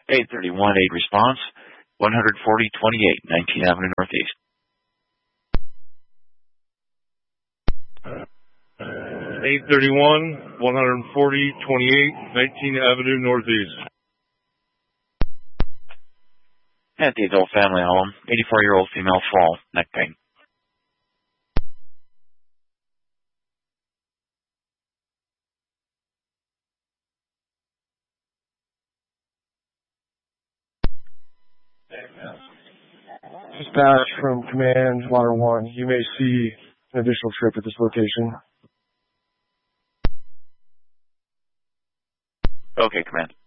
831, 8 response, 14028, 19 Avenue Northeast. 831, 14028, 19 Avenue Northeast. At the adult family home, 84-year-old female fall, neck pain. Dispatch from Command, Water 1. You may see an additional trip at this location. Okay, Command.